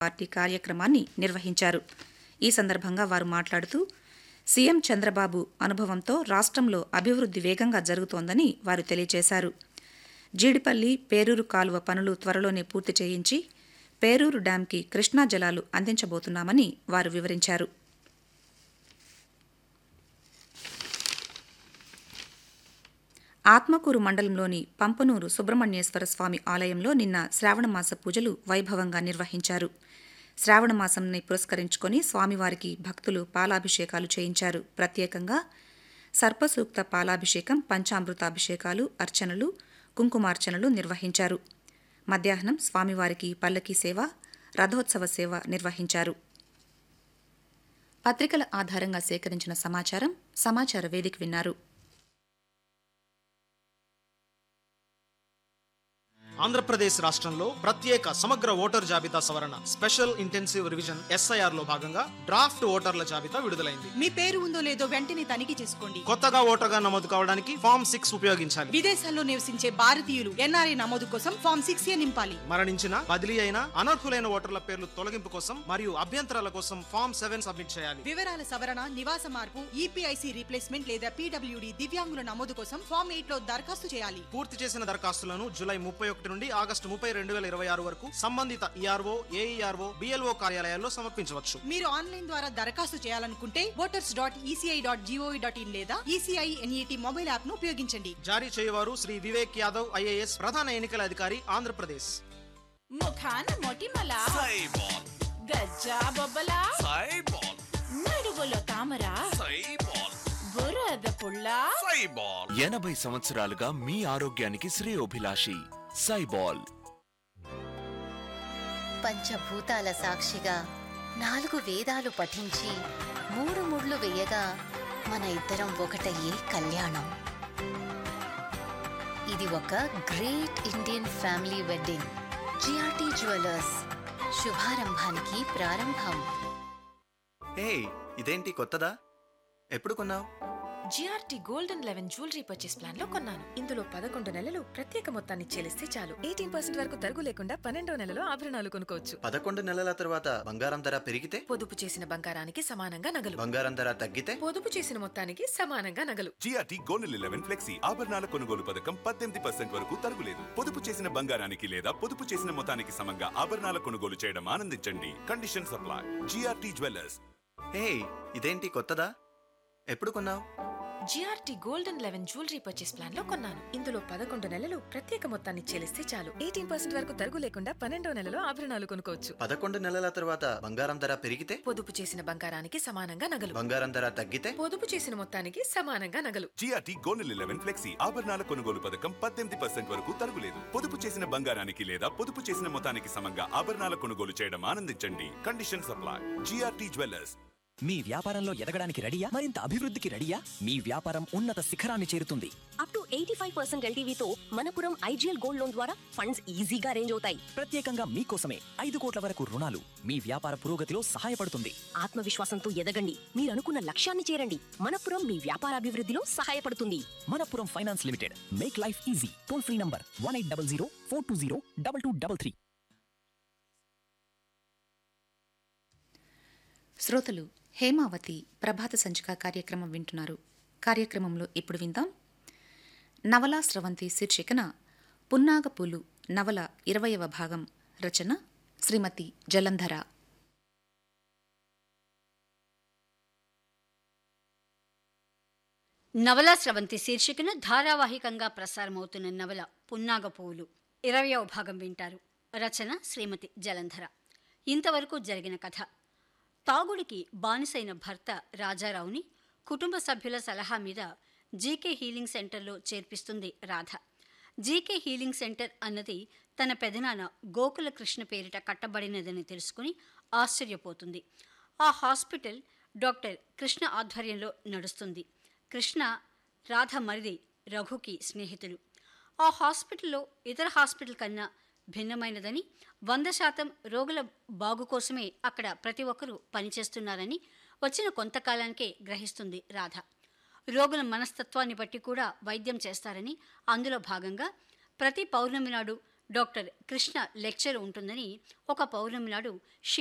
Party కార్యక్రమాన్ని నిర్వహించారు. ఈ సందర్భంగా వారు మాట్లాడుతూ సీఎం చంద్రబాబు అనుభవంతో రాష్ట్రంలో అభివృద్ధి వేగంగా జరుగుతోందని వారు తెలియజేశారు. జీడిపల్లి పేరూరు కాలువ పనులు త్వరలోనే పూర్తి చేయించి పేరూరు డ్యాంకి కృష్ణా జలాలు అందించబోతున్నామని వారు వివరించారు. ఆత్మకూరు మండలంలోని పంపనూరు సుబ్రహ్మణ్యేశ్వర స్వామి ఆలయంలో నిన్న శ్రావణమాస పూజలు వైభవంగా నిర్వహించారు. శ్రావణమాసంని పురస్కరించుకొని స్వామివారికి భక్తులు పాలాభిషేకాలు చేయించారు. ప్రత్యేకంగా సర్పసూక్త పాలాభిషేకం, పంచామృతాభిషేకాలు, అర్చనలు, కుంకుమార్చనలు నిర్వహించారు. మధ్యాహ్నం స్వామివారికి పల్లకీ సేవ, రథోత్సవ సేవ నిర్వహించారు. పత్రికల ఆధారంగా సేకరించిన సమాచార వేదిక విన్నారు. ఆంధ్రప్రదేశ్ రాష్ట్రంలో ప్రత్యేక సమగ్ర ఓటర్ జాబితా సవరణ స్పెషల్ ఇంటెన్సివ్ రివిజన్ SIR లో భాగంగా డ్రాఫ్ట్ ఓటర్ల జాబితా విడుదలైంది. మీ పేరు ఉందో లేదో వెంటనే తనిఖీ చేసుకోండి. కొత్తగా ఓటర్గా నమోదు కావడానికి ఫామ్ 6 ఉపయోగించాలి. విదేశాల్లో నివసించే భారతీయులు NRI నమోదు కోసం ఫామ్ 6A నింపాలి. మరణించిన, బదిలీ అయిన, అనర్హులైన ఓటర్ల పేర్లు తొలగింపు కోసం మరియు అభ్యంతరాల కోసం ఫామ్ 7 సబ్మిట్ చేయాలి. వివరాల సవరణ, నివాస మార్పు, EPIC రీప్లేస్మెంట్ లేదా PWD దివ్యాంగుల నమోదు కోసం ఫామ్ 8 లో దరఖాస్తు చేయాలి. పూర్తి చేసిన దరఖాస్తులను జూలై 31 నుండి ఆగస్టు 30, 2026 వరకు సంబంధిత ERO, AERO, BLO కార్యాలయాల్లో సమర్పించవచ్చు. మీరు ఆన్లైన్ ద్వారా దరఖాస్తు చేయాలనుకుంటే voters.eci.gov.in లేదా ECI NET మొబైల్ యాప్ ను ఉపయోగించండి. జారీ చేయవారు శ్రీ వివేక్ యాదవ్ IAS, ప్రధాన ఎన్నికల అధికారి, ఆంధ్రప్రదేశ్. ముఖాన మొటిమల సైబాల్, గజ్జా బొబ్బల సైబాల్, నడువులో తామర సైబాల్, బురద పుల్ల సైబాల్. 80 సంవత్సరాలుగా మీ ఆరోగ్యానికి శ్రేయోభిలాషి సైబాల్. పంచభూతాల సాక్షిగా 4 వేదాలు పఠించి 3 ముళ్ళు వేయగా మన ఇద్దరం ఒకటయ్యే కళ్యాణం. ఇది ఒక great Indian family wedding. GRT jewellers, శుభారంభానికి ప్రారంభం. హే, ఇదేంటి కొత్తదా? ఎప్పుడు కొన్నావు? GRT golden 11 jewellery purchase plan లో కొన్నాను. ఇందులో 11 నెలలు ప్రత్యేక మొత్తాన్ని చెల్లిస్తే చాలు. 18% వరకు తరుగు లేకుండా 12వ నెలలో ఆభరణాలు కొనుక్కోవచ్చు. 11 నెలల తర్వాత బంగారం ధర పెరిగితే? పొదుపు చేసిన బంగారానికి సమానంగా నగలు. బంగారం ధర తగ్గితే? పొదుపు చేసిన మొత్తానికి సమానంగా నగలు. జిఆర్టీ గోల్డెన్ 11 ఫ్లెక్సీ ఆభరణాల కొనుగోలు పథకం 18% వరకు తరుగులేదు. పొదుపు చేసిన బంగారానికి లేదా పొదుపు చేసిన మొత్తానికి సమంగా ఆభరణాల కొనుగోలు చేయడం ఆనందించండి. Condition supply. GRT jewellers. హే, ఇదేంటి కొత్తదా? ఎప్పుడు కొన్నావు? GRT golden 11 jewellery purchase plan లో కొన్నాను. ఇందులో 11 నెలలు ప్రత్యేక మొత్తాన్ని చెల్లిస్తే చాలు. 18% వరకు తరుగు లేకుండా 12వ నెలలో ఆభరణాలు కొనుక్కోవచ్చు. 11 నెలల తర్వాత బంగారం ధర పెరిగితే? పొదుపు చేసిన బంగారానికి సమానంగా నగలు. బంగారం ధర తగ్గితే? పొదుపు చేసిన మొత్తానికి సమానంగా నగలు. జిఆర్టీ గోల్డెన్ 11 ఫ్లెక్సీ ఆభరణాల కొనుగోలు పథకం 18% వరకు తరుగులేదు. పొదుపు చేసిన బంగారానికి లేదా పొదుపు చేసిన మొత్తానికి సమంగా ఆభరణాల కొనుగోలు చేయడం ఆనందించండి. Condition supply. GRT jewellers. మీ వ్యాపారంలో ఎదగడానికి రెడీయా? మరింత అభివృద్ధికి రెడీయా? మీ వ్యాపారం ఉన్నత శిఖరాన్ని చేరుతుంది. Up to 85% LTVతో Manappuram IGL gold loan ద్వారా ఫండ్స్ ఈజీగా అరేంజ్ అవుతాయి. ప్రత్యేకంగా మీకోసమే 5 కోట్ల వరకు రుణాలు మీ వ్యాపార పురోగతిలో సహాయపడుతుంది. ఆత్మవిశ్వాసంతో ఎదగండి, మీరు అనుకున్న లక్ష్యాన్ని చేరండి. మనపురం మీ వ్యాపార అభివృద్ధిలో సహాయపడుతుంది. Manappuram finance limited. Make life easy. Toll free number 1800 420 2233. శ్రోతలు, హేమావతి ప్రభాత సంచిక కార్యక్రమం వింటున్నారు. కార్యక్రమంలో ఇప్పుడు విందాం నవలా స్రవంతి శీర్షికన పున్నాగపూలు నవల 20వ భాగం. రచన శ్రీమతి జలంధర. నవలా స్రవంతి శీర్షికన ధారావాహికంగా ప్రసారమవుతున్న నవల పున్నాగపూలు 20వ భాగం వింటారు. రచన శ్రీమతి జలంధర. ఇంతవరకు జరిగిన కథ. తాగుడికి బానిసైన భర్త రాజారావుని కుటుంబ సభ్యుల సలహా మీద జీకే హీలింగ్ సెంటర్లో చేర్పిస్తుంది రాధ. జీకే హీలింగ్ సెంటర్ అన్నది తన పెదనాన్న గోకుల కృష్ణ పేరిట కట్టబడినదని తెలుసుకుని ఆశ్చర్యపోతుంది. ఆ హాస్పిటల్ డాక్టర్ కృష్ణ ఆధ్వర్యంలో నడుస్తుంది. కృష్ణ రాధ మరిది రఘుకి స్నేహితులు. ఆ హాస్పిటల్లో ఇతర హాస్పిటల్ కన్నా భిన్నమైనదని, 100% రోగుల బాగు కోసమే అక్కడ ప్రతి ఒక్కరూ పనిచేస్తున్నారని వచ్చిన కొంతకాలానికే గ్రహిస్తుంది రాధ. రోగుల మనస్తత్వాన్ని బట్టి కూడా వైద్యం చేస్తారని, అందులో భాగంగా ప్రతి పౌర్ణమి నాడు డాక్టర్ కృష్ణ లెక్చర్ ఉంటుందని ఒక పౌర్ణమి నాడు